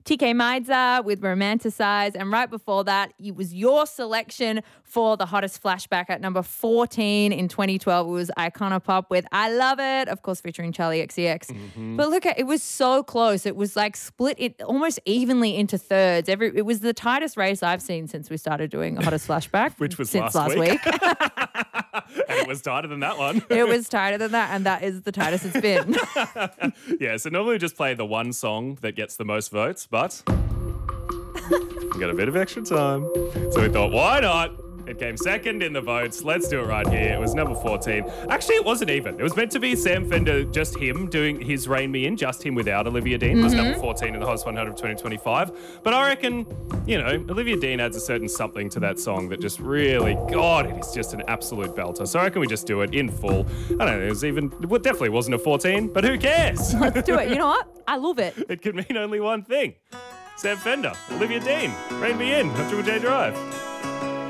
TK Maidza with Romanticize. And right before that, it was your selection for the hottest flashback at number 14 in 2012. It was Iconopop with I Love It, of course, featuring Charlie XCX. But look, it was so close. It was like split it almost evenly into thirds. It was the tightest race I've seen since we started doing hottest flashback. Which was since last week. And it was tighter than that one. It was tighter than that, and that is the tightest it's been. Yeah, so normally we just play the one song that gets the most votes, but we got a bit of extra time. So we thought, why not? It came second in the votes. Let's do it right here. It was number 14. Actually, it wasn't even. It was meant to be Sam Fender, just him doing his Rein Me In, just him without Olivia Dean. It was number 14 in the Hottest 100 of 2025. But I reckon, Olivia Dean adds a certain something to that song that just really, God, it is just an absolute belter. So I reckon we just do it in full. I don't know, it definitely wasn't a 14, but who cares? Let's do it. You know what? I love it. It could mean only one thing. Sam Fender, Olivia Dean, Rein Me In on Triple J Drive.